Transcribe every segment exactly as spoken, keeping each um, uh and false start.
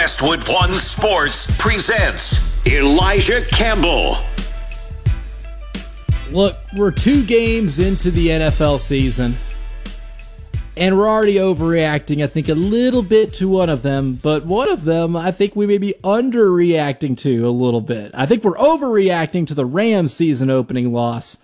Westwood One Sports presents Elijah Campbell. Look, we're two games into the N F L season, and we're already overreacting, I think, a little bit to one of them, but one of them I think we may be underreacting to a little bit. I think we're overreacting to the Rams season opening loss,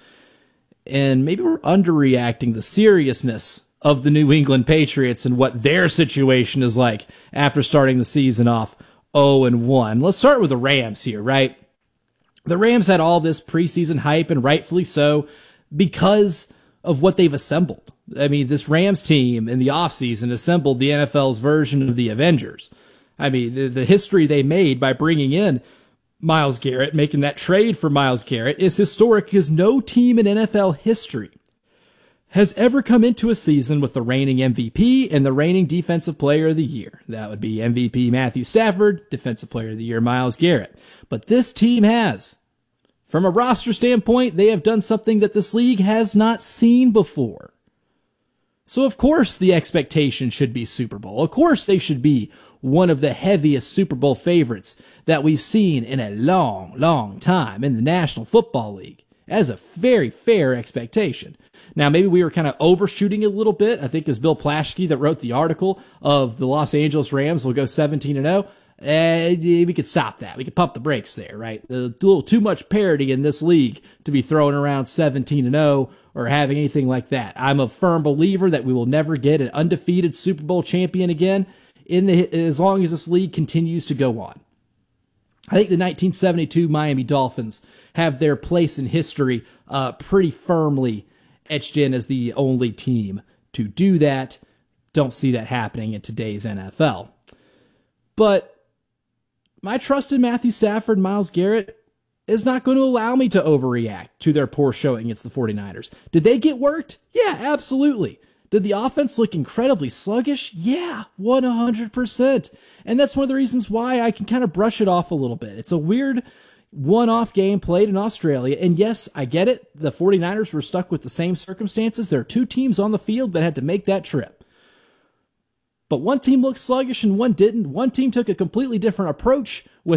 and maybe we're underreacting the seriousness of the New England Patriots and what their situation is like after starting the season off oh and one. Let's start with the Rams here, right? The Rams had all this preseason hype, and rightfully so, because of what they've assembled. I mean, this Rams team in the offseason assembled the N F L's version of the Avengers. I mean, the, the history they made by bringing in Myles Garrett, making that trade for Myles Garrett, is historic because no team in N F L history has ever come into a season with the reigning M V P and the reigning Defensive Player of the Year. That would be M V P Matthew Stafford, Defensive Player of the Year Myles Garrett. But this team has. From a roster standpoint, they have done something that this league has not seen before. So of course the expectation should be Super Bowl. Of course they should be one of the heaviest Super Bowl favorites that we've seen in a long, long time in the National Football League. As a very fair expectation. Now, maybe we were kind of overshooting a little bit. I think it was Bill Plaschke that wrote the article of the Los Angeles Rams will go seventeen and oh. Uh, we could stop that. We could pump the brakes there, right? A little too much parity in this league to be throwing around seventeen and oh or having anything like that. I'm a firm believer that we will never get an undefeated Super Bowl champion again in the as long as this league continues to go on. I think the nineteen seventy-two Miami Dolphins have their place in history uh, pretty firmly etched in as the only team to do that. Don't see that happening in today's N F L. But my trust in Matthew Stafford and Myles Garrett is not going to allow me to overreact to their poor showing against the 49ers. Did they get worked? Yeah, absolutely. Did the offense look incredibly sluggish? Yeah, one hundred percent. And that's one of the reasons why I can kind of brush it off a little bit. It's a weird one-off game played in Australia. And yes, I get it. The 49ers were stuck with the same circumstances. There are two teams on the field that had to make that trip. But one team looked sluggish and one didn't. One team took a completely different approach with